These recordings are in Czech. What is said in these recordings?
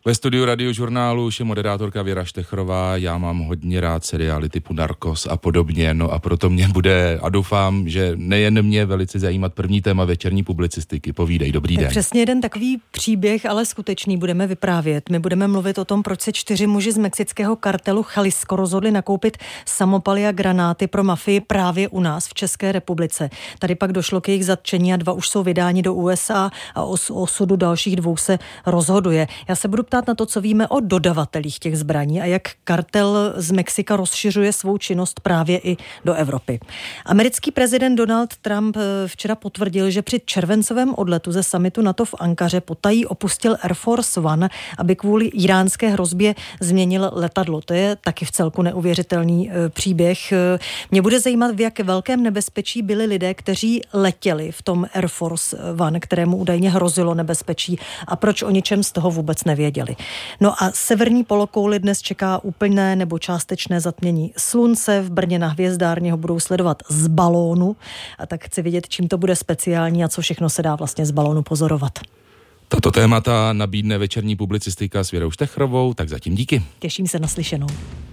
Ve studiu Radiožurnálu už je moderátorka Věra Štechrová. Já mám hodně rád seriály typu Narcos a podobně, no a proto mě bude, a doufám, že nejen mě velice zajímat první téma večerní publicistiky. Povídej, dobrý den. Přesně jeden takový příběh, ale skutečný, budeme vyprávět. My budeme mluvit o tom, proč se 4 muži z mexického kartelu Jalisco rozhodli nakoupit samopaly a granáty pro mafii právě u nás v České republice. Tady pak došlo k jejich zatčení a 2 už jsou vydáni do USA a o osudu dalších 2 se rozhoduje. Já se budu ptát na to, co víme o dodavatelích těch zbraní a jak kartel z Mexika rozšiřuje svou činnost právě i do Evropy. Americký prezident Donald Trump včera potvrdil, že při červencovém odletu ze summitu NATO v Ankaře potají opustil Air Force One, aby kvůli iránské hrozbě změnil letadlo. To je taky vcelku neuvěřitelný příběh. Mě bude zajímat, v jak velkém nebezpečí byli lidé, kteří letěli v tom Air Force One, kterému údajně hrozilo nebezpečí, a proč o ničem z toho vůbec nevěděli. No a severní polokouli dnes čeká úplné nebo částečné zatmění slunce. V Brně na Hvězdárně ho budou sledovat z balónu, a tak chci vidět, čím to bude speciální a co všechno se dá vlastně z balónu pozorovat. Tato témata nabídne večerní publicistika s Věrou Štechrovou, tak zatím díky. Těším se na slyšenou.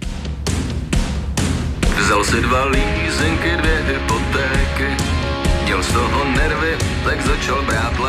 Vzal si 2 lízenky, 2 hypotéky, měl z toho nervy, tak začal brát